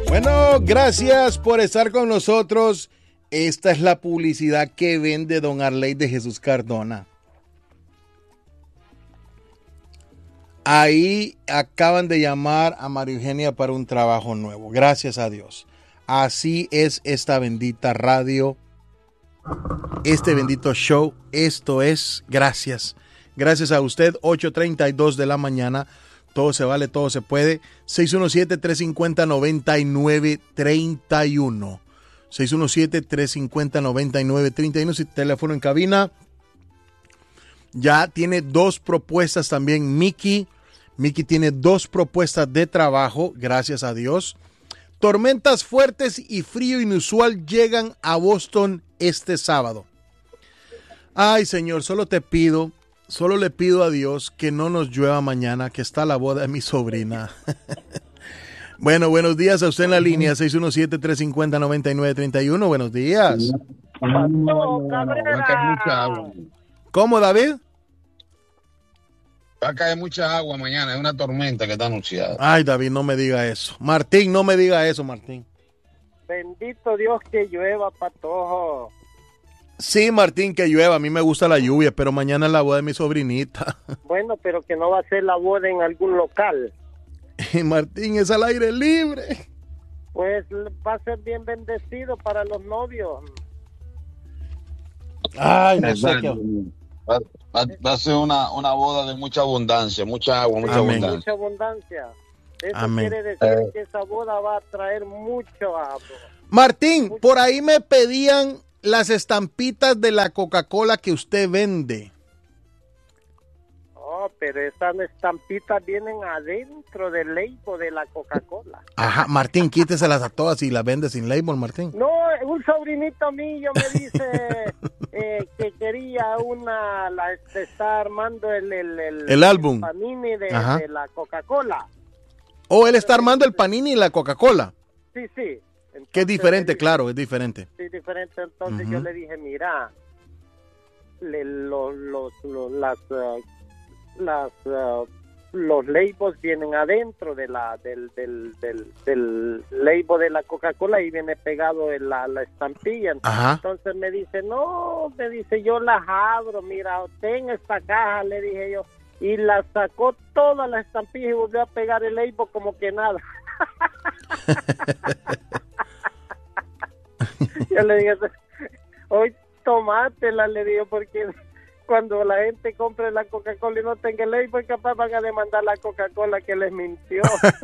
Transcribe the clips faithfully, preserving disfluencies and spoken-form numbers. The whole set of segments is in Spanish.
Bueno, gracias por estar con nosotros. Esta es la publicidad que vende don Arley de Jesús Cardona. Ahí acaban de llamar a María Eugenia para un trabajo nuevo. Gracias a Dios. Así es esta bendita radio, este bendito show. Esto es gracias. Gracias a usted. ocho treinta y dos de la mañana. Todo se vale, todo se puede. seis uno siete, tres cinco cero, nueve nueve tres uno. seis uno siete, tres cinco cero, nueve nueve tres uno. Si teléfono en cabina. Ya tiene dos propuestas también Miki. Miki tiene dos propuestas de trabajo, gracias a Dios. Tormentas fuertes y frío inusual llegan a Boston este sábado. Ay, Señor, solo te pido, solo le pido a Dios que no nos llueva mañana, que está la boda de mi sobrina. Bueno, buenos días a usted en la línea, seis uno siete, tres cinco cero, nueve nueve tres uno. Buenos días. ¿Cómo, David? Va a caer mucha agua mañana, es una tormenta que está anunciada. Ay, David, no me diga eso. Martín, no me diga eso, Martín. Bendito Dios que llueva, Patojo. Sí, Martín, que llueva. A mí me gusta la lluvia, pero mañana es la boda de mi sobrinita. Bueno, pero que no va a ser la boda en algún local. Y Martín, es al aire libre. Pues va a ser bien bendecido para los novios. Ay, no sé qué... Va, va, va a ser una, una boda de mucha abundancia, mucha agua, mucha Amén. abundancia. Mucha abundancia. Eso Amén. quiere decir eh. que esa boda va a traer mucho agua. Martín, mucho. Por ahí me pedían las estampitas de la Coca-Cola que usted vende. Oh, pero esas estampitas vienen adentro del label de la Coca-Cola. Ajá, Martín, quíteselas a todas y las vende sin label, Martín. No, un sobrinito mío me dice eh, que quería una, la, se está armando el, el, el, el álbum. El panini de, de la Coca-Cola. Oh, él está armando el panini y la Coca-Cola. Sí, sí. Entonces, que es diferente, dije, claro, es diferente. Sí, diferente. Entonces uh-huh. yo le dije, mira, le, los, los, los, las... Uh, las uh, los labels vienen adentro de la del del del, del label de la Coca-Cola y viene pegado en la, la estampilla. Ajá. Entonces me dice, no, me dice, yo las abro, mira, ten esta caja, le dije yo, y la sacó toda la estampilla y volvió a pegar el label como que nada. Yo le dije, hoy tomátela, le digo, porque cuando la gente compre la Coca-Cola y no tenga ley, pues capaz van a demandar la Coca-Cola que les mintió.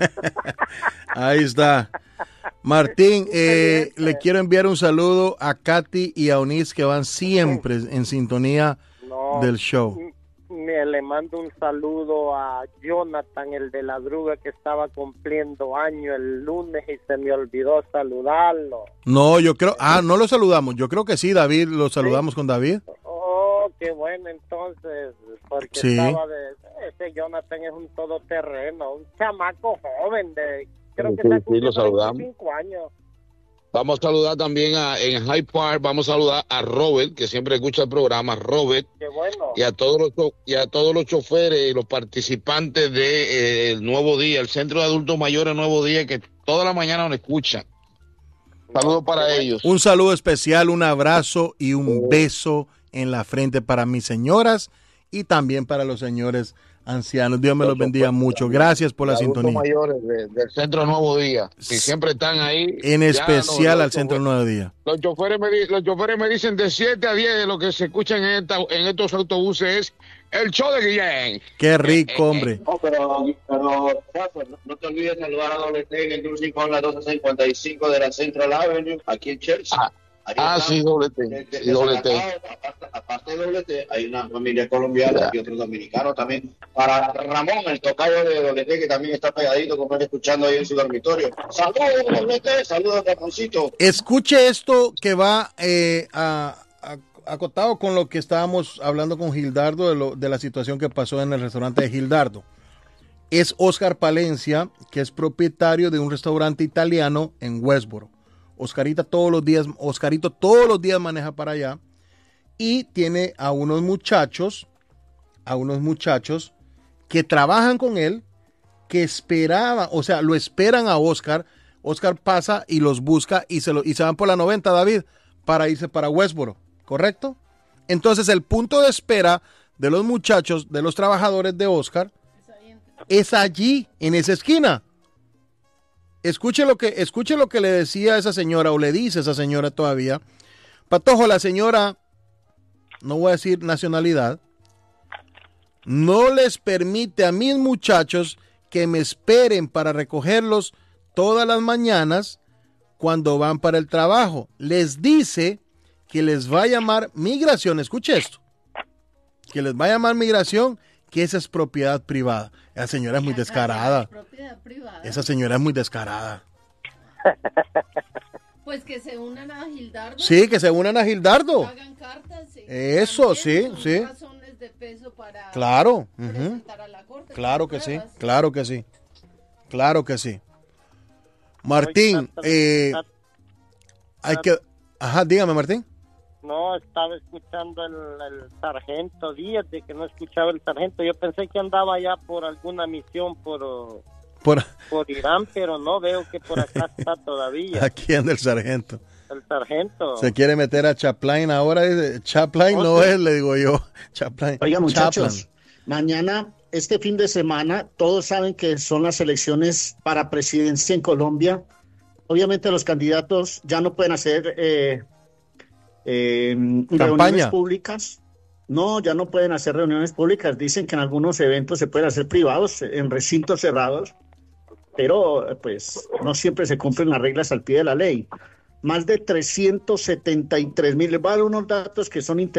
Ahí está. Martín, eh, le quiero enviar un saludo a Katy y a Onis que van siempre en sintonía no, del show. Me le mando un saludo a Jonathan, el de la druga, que estaba cumpliendo año el lunes y se me olvidó saludarlo. No, yo creo, ah, no lo saludamos. Yo creo que sí, David, lo saludamos ¿Sí? con David. Oh, qué bueno, entonces, porque sí. estaba de, ese Jonathan es un todoterreno, un chamaco joven de, creo sí, que está sí, lo saludamos. veinticinco años. Vamos a saludar también a, en Hyde Park, vamos a saludar a Robert, que siempre escucha el programa, Robert, qué bueno. y a todos los y a todos los choferes y los participantes de eh, el Nuevo Día, el Centro de Adultos Mayores Nuevo Día, que toda la mañana nos escuchan. Saludos para ellos. Un saludo especial, un abrazo y un beso en la frente para mis señoras y también para los señores ancianos. Dios me los bendiga mucho. Gracias por la sintonía. Los mayores de, del Centro Nuevo Día, que siempre están ahí. En especial no, al Centro Nuevo Día. Los choferes, me, los choferes me dicen de siete a diez de lo que se escucha en, esta, en estos autobuses es el show de Guillén. Qué rico, hombre. No, pero, pero no, no te olvides saludar a doble T en el Cruising con la doce cincuenta y cinco de la Central Avenue, aquí en Chelsea. Ah. Ah, sí, doble T. De, de, sí, doble T. Aparte, aparte de doble T, hay una familia colombiana yeah. y otros dominicanos también. Para Ramón, el tocayo de doble T, que también está pegadito, como él escuchando ahí en su dormitorio. Saludos, doble T, saludos, Ramoncito. Escuche esto que va eh, a, a, acotado con lo que estábamos hablando con Gildardo, de, lo, de la situación que pasó en el restaurante de Gildardo. Es Oscar Palencia, que es propietario de un restaurante italiano en Westboro. Oscarita todos los días, Oscarito todos los días maneja para allá y tiene a unos muchachos, a unos muchachos que trabajan con él, que esperaban, o sea, lo esperan a Oscar. Oscar pasa y los busca y se, lo, y se van por la noventa, David, para irse para Westboro, ¿correcto? Entonces el punto de espera de los muchachos, de los trabajadores de Oscar, es allí, en esa esquina. Escuche lo que, escuche lo que le decía esa señora, o le dice esa señora todavía. Patojo, la señora, no voy a decir nacionalidad, no les permite a mis muchachos que me esperen para recogerlos todas las mañanas cuando van para el trabajo. Les dice que les va a llamar migración, escuche esto, que les va a llamar migración, que esa es propiedad privada. Esa señora es muy descarada. Esa señora es muy descarada. Pues que se unan a Gildardo. Sí, que se unan a Gildardo. Hagan cartas. Sí. Eso, sí, Son sí. razones de peso para claro. presentar uh-huh. a la corte. Claro que sí, claro que sí. Claro que sí. Martín, eh, hay que... Ajá, dígame, Martín. No, estaba escuchando el, el sargento Díaz, de que no escuchaba el sargento. Yo pensé que andaba ya por alguna misión por, por... por Irán, pero no, veo que por acá está todavía. Aquí anda el sargento. El sargento. Se quiere meter a Chaplain ahora. Chaplain no es, le digo yo. Chaplain. Oiga, muchachos, Chaplain. Mañana, este fin de semana, todos saben que son las elecciones para presidencia en Colombia. Obviamente los candidatos ya no pueden hacer... Eh, Eh, reuniones públicas. No, ya no pueden hacer reuniones públicas. Dicen que en algunos eventos se pueden hacer privados, en recintos cerrados, pero pues no siempre se cumplen las reglas al pie de la ley. Más de trescientos setenta y tres mil, les voy a dar unos datos que son interesantes.